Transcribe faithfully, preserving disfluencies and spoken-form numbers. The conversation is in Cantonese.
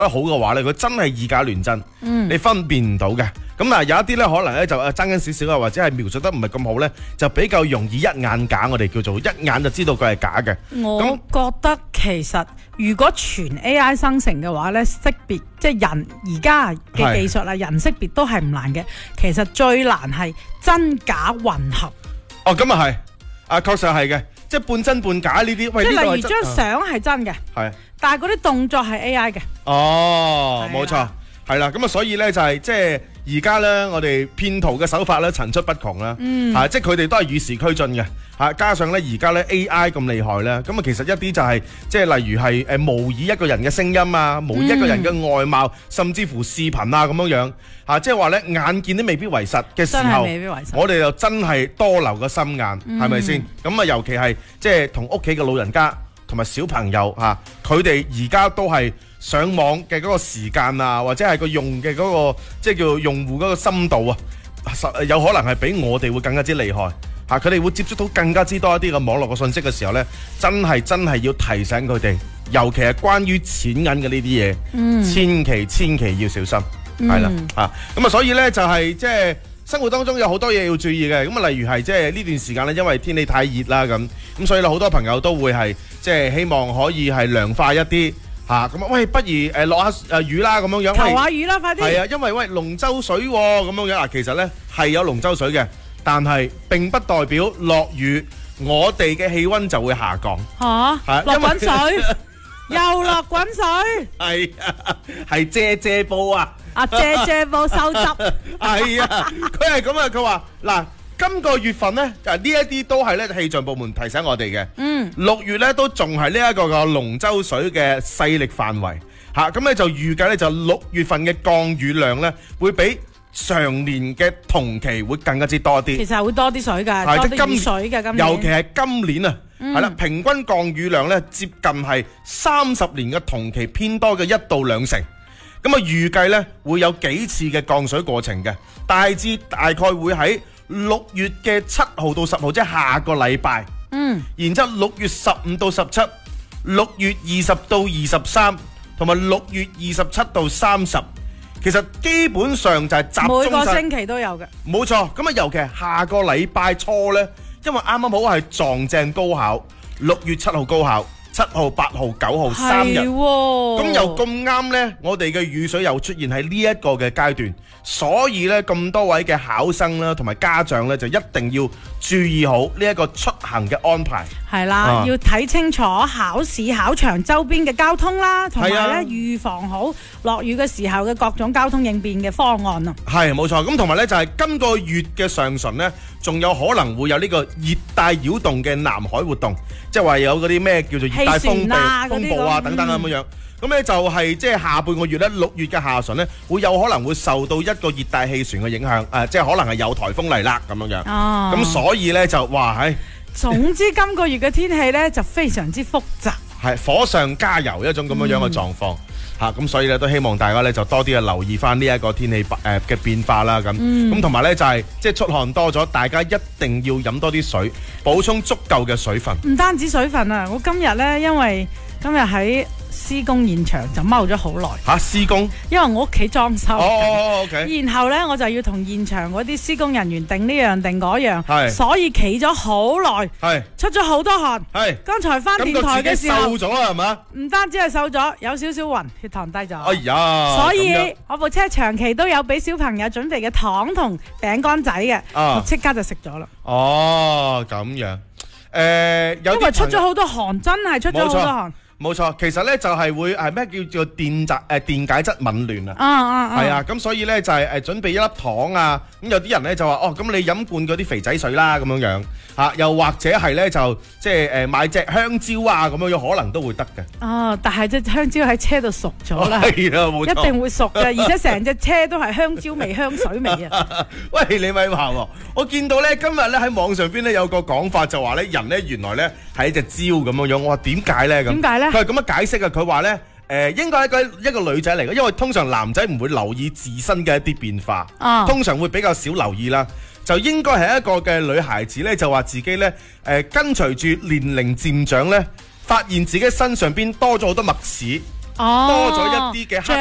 得好嘅話咧，佢真係以假亂真， 嗯、 你分辨唔到嘅。咁啊有一啲咧可能咧就誒爭緊少少啊，或者係描述得唔係咁好咧，就比較容易一眼假，我哋叫做一眼就知道佢係假嘅。 我覺得其實如果全 A I 生成嘅話咧，識別即係人而家嘅技術啦，人識別都係唔難嘅。其實最難係真假混合。 哦，咁啊係，啊確實係嘅，即係半真半假呢啲。喂， 即係例如呢個係真張相係真嘅， 係， 但係嗰啲動作係 A I 嘅。 哦，冇錯，係啦。咁啊，所以咧就係即係而家咧，我哋騙徒嘅手法咧層出不窮啦。 嗯， 嚇，即係佢哋都係與時俱進嘅。嚇，加上咧而家咧 A I 咁厲害咧，咁啊其實一啲就係即係例如係誒模擬一個人嘅聲音啊，模擬一個人嘅外貌， 嗯、 甚至乎視頻啊咁樣樣。嚇，即係話咧眼見都未必為實嘅時候，我哋就真係多留個心眼，係咪先？咁啊，尤其係即係同屋企嘅老人家同埋小朋友嚇，佢哋而家都係上網嘅嗰個時間啊，或者係個用嘅嗰個即係叫用戶嗰個深度啊，有可能係比我哋會更加之厲害嚇。佢哋會接觸到更加之多一啲嘅網絡嘅信息嘅時候呢，真係真係要提醒佢哋，尤其係關於錢銀嘅呢啲嘢，嗯、千祈千祈要小心，係啦嚇。咁啊，所以呢，就係即係生活當中有好多嘢要注意嘅。咁啊，例如係即係呢段時間呢，因為天氣太熱啦咁，咁所以咧好多朋友都會係即係希望可以係涼快一啲。嚇咁啊！喂，不如誒落下誒雨啦咁樣樣， 求下雨啦，快啲！ 係啊，因為喂龍舟水咁、哦、樣樣啊，其實咧係有龍舟水嘅，但係並不代表落雨我哋嘅氣温就會下降。 嚇！落滾水，又落滾水， 係啊，係借借布啊！ 啊借借布收汁， 係啊，佢係咁啊！佢話嗱。今個月份呢，啊呢一啲都係咧氣象部門提醒我哋嘅。嗯，六月咧都仲係呢一個個龍舟水嘅勢力範圍嚇，咁、啊、咧就預計咧就六月份嘅降雨量咧會比上年嘅同期會更加之多啲。 其實會多啲水㗎，多啲雨水嘅今年。 尤其係今年啊，係啦、嗯，平均降雨量咧接近係三十年嘅同期偏多嘅一到兩成。咁啊預計咧會有幾次嘅降水過程嘅，大致大概會喺六月嘅七號到十號，即係下個禮拜。嗯，然之後六月十五到十七，六月二十到二十三，同埋六月二十七到三十。其實基本上就係集中每個星期都有嘅。冇錯，咁啊，尤其係下個禮拜初呢，因為啱啱好係撞正高考，六月七號高考。七號、八號、九號三日，咁又咁啱呢，我哋嘅雨水又出現喺呢一個嘅階段，所以呢，咁多位嘅考生啦，同埋家長呢，就一定要注意好呢一個出行嘅安排。 係啦，啊、要睇清楚考試考場周邊嘅交通啦，同埋咧預防好落雨嘅時候嘅各種交通應變嘅方案啊。係冇錯，咁同埋呢，就係今個月嘅上旬呢，仲有可能會有呢個熱帶擾動嘅南海活動，即係話有嗰啲咩叫做熱帶風暴、啊、風暴啊等等咁樣樣。咁咧、嗯、就係即係下半個月咧，六月嘅下旬咧，會有可能會受到一個熱帶氣旋嘅影響，誒、呃，即係可能係有颱風嚟啦咁樣樣。哦，咁所以咧就哇，係。 總之今個月嘅天氣咧就非常之複雜， 係火上加油一種咁樣樣嘅狀況。嚇咁、啊、所以咧都希望大家咧就多啲嘅留意翻呢一個天氣誒嘅、呃、變化啦咁，咁同埋咧就係即係出汗多咗，大家一定要飲多啲水，補充足夠嘅水分。 唔單止水分啊，我今日咧因為今日喺施工現場就踎咗好耐。 嚇施工？因為我屋企裝修。 哦哦 OK。 然後咧我就要同現場嗰啲施工人員定呢樣定嗰樣，係，所以企咗好耐，係，出咗好多汗，係。剛才翻電台嘅時候， 瘦咗啦係嘛？唔單止係瘦咗，有少少暈，血糖低咗。 哎呀！ 所以我部車長期都有俾小朋友準備嘅糖同餅乾仔嘅，我即刻就食咗啦。 哦，咁樣。誒，有啲因為出咗好多汗，真係出咗好多汗。 冇錯，其實咧就係會係咩叫做電解誒電解質紊亂啊， 啊啊係啊，咁所以咧就係誒準備一粒糖啊，咁有啲人咧就話哦，咁你飲罐嗰啲肥仔水啦咁樣樣嚇，又或者係咧就即係誒買隻香蕉啊咁樣樣可能都會得嘅。哦， 但係隻香蕉喺車度熟咗啦， 係啊，冇錯， 一定會熟嘅，而且成隻車都係香蕉味、香水味啊！ 喂，你咪話喎，我見到咧今日咧喺網上邊咧有個講法就話咧人咧原來咧係一隻蕉咁樣樣，我話點解咧咁？ 點解咧？ 佢係咁樣解釋嘅，佢話咧，誒、呃、應該係一個一個女仔嚟嘅，因為通常男仔唔會留意自身嘅一啲變化，哦、通常會比較少留意啦。就應該係一個嘅女孩子咧，就話自己咧，誒、呃、跟隨住年齡漸長咧，發現自己身上邊多咗好多墨屎。 哦多咗一啲嘅黑